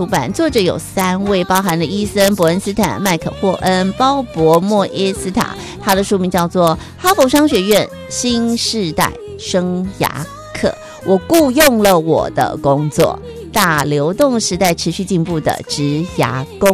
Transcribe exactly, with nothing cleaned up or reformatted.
出版，作者有三位，包含了伊森·伯恩斯坦、麦克霍恩、鲍勃·莫耶斯塔。他的书名叫做《哈佛商学院新世代生涯课：我雇佣了我的工作》，大流动时代持续进步的职涯工